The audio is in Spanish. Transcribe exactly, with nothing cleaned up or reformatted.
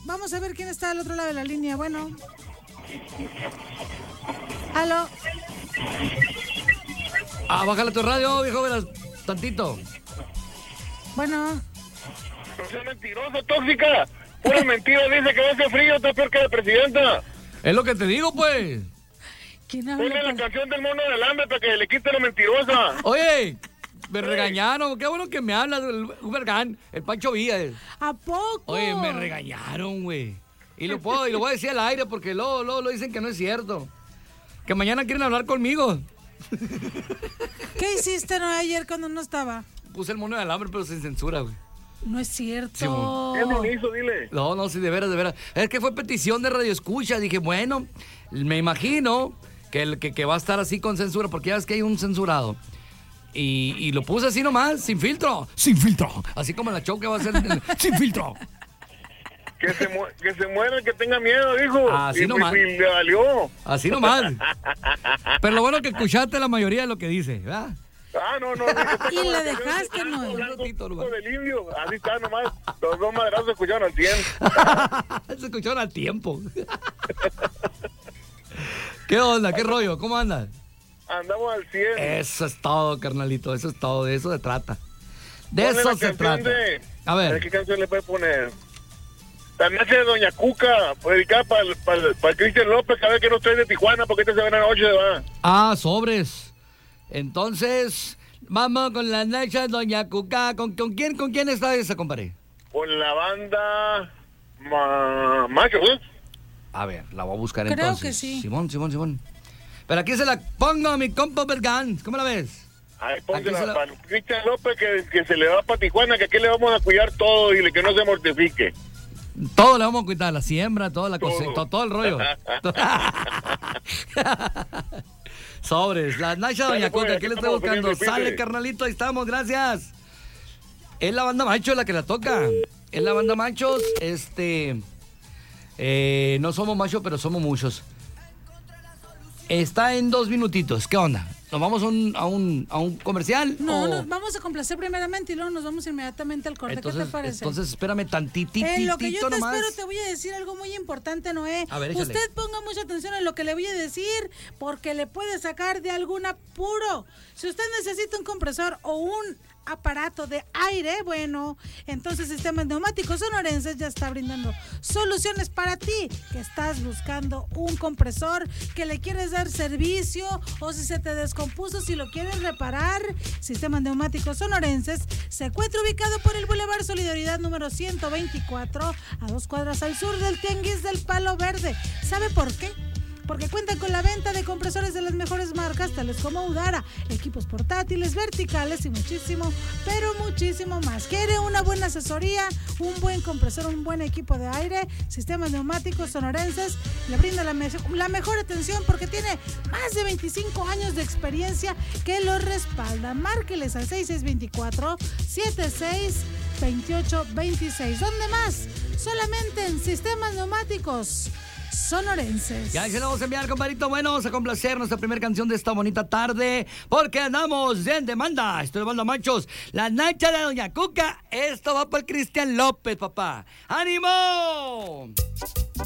vamos a ver quién está al otro lado de la línea. Bueno. ¿Aló? Ah, bájale tu radio, viejo, verás, tantito. Bueno. No seas mentiroso, tóxica. Pura mentira, dice que va a hacer frío, está peor que la presidenta. Es lo que te digo, pues. ¿Quién habla? Ponle la canción del mono del hambre para que le quite la mentirosa. Oye, me regañaron. Qué bueno que me hablas, el Ubergan, el Pancho Villa. ¿A poco? Oye, me regañaron, güey. Y lo puedo, y lo voy a decir al aire porque luego, luego lo dicen que no es cierto. Que mañana quieren hablar conmigo. ¿Qué hiciste, no, ayer cuando no estaba? Puse el mono del hambre, pero sin censura, güey. No es cierto. Sí, bueno. ¿Qué no hizo? Dile. No, no, sí, de veras, de veras. Es que fue petición de Radio Escucha. Dije, bueno, me imagino que, el, que, que va a estar así con censura, porque ya ves que hay un censurado. Y, y lo puse así nomás, sin filtro. Sin filtro. Así como la show que va a ser sin filtro. Que se, mu que se muera el que tenga miedo, dijo. Así y, nomás. Y, y le valió. Así nomás. Pero lo bueno que escuchaste la mayoría de lo que dice, ¿verdad? Ah, no, no. Y la dejaste, no. Un ratito nomás. Del indio. Así está nomás. Los dos madrazos se escucharon al tiempo. Se escucharon al tiempo. ¿Qué onda? ¿Qué rollo? ¿Cómo andas? Andamos al cien. Eso es todo, carnalito. Eso es todo. De eso se trata. De Ponle eso la se canción trata. de- A ver. ¿Qué canción le puedes poner? La noche de Doña Cuca, dedicada para el Cristian López, cada vez que no estoy de Tijuana, porque esta semana noche se va. Ah, sobres. Entonces, vamos con la noche de Doña Cuca. ¿Con, con quién con quién está esa, compadre? Con la banda ma, Macho, ¿eh? A ver, la voy a buscar Creo entonces. que sí. Simón, Simón, Simón. Pero aquí se la pongo a mi compa Bergan. ¿Cómo la ves? Ay, Aquí pónsela se la- para Cristian López, que, que se le va para Tijuana, que aquí le vamos a cuidar todo y que no se mortifique. Todo le vamos a cuidar, la siembra, toda la cosecha, todo. Todo. todo el rollo. Sobres, la Nacha Doña Dale, pues, Cuca, aquí ¿qué le estoy estamos buscando? poniendo el Sale, pipe. carnalito, ahí estamos, gracias. Es la banda Macho la que la toca. Es la banda Machos, este... eh, no somos machos, pero somos muchos. Está en dos minutitos, ¿qué onda? ¿Nos vamos a un, a un, a un comercial? No, o- nos vamos a complacer primeramente y luego nos vamos inmediatamente al corte. entonces, ¿Qué te parece? entonces espérame tantitito En lo que yo te nomás. espero te voy a decir algo muy importante, Noé. A ver, échale. Usted ponga mucha atención en lo que le voy a decir porque le puede sacar de algún apuro. Si usted necesita un compresor o un aparato de aire, bueno, entonces Sistemas Neumáticos Sonorenses ya está brindando soluciones para ti, que estás buscando un compresor, que le quieres dar servicio o si se te descompuso, si lo quieres reparar. Sistemas Neumáticos Sonorenses se encuentra ubicado por el Boulevard Solidaridad número ciento veinticuatro, a dos cuadras al sur del Tianguis del Palo Verde. ¿Sabe por qué? Porque cuentan con la venta de compresores de las mejores marcas, tales como Udara, equipos portátiles, verticales y muchísimo, pero muchísimo más. ¿Quiere una buena asesoría, un buen compresor, un buen equipo de aire? Sistemas Neumáticos Sonorenses le brinda la, me la mejor atención porque tiene más de veinticinco años de experiencia que lo respalda. Márqueles al seis seis dos cuatro, siete seis dos ocho dos seis. ¿Dónde más? Solamente en Sistemas Neumáticos Sonorenses. Ya se lo vamos a enviar, compadrito. Bueno, vamos a complacer nuestra primera canción de esta bonita tarde, porque andamos en demanda. Estoy de banda Machos. La Nacha de Doña Cuca. Esto va para el Cristian López, papá. ¡Ánimo!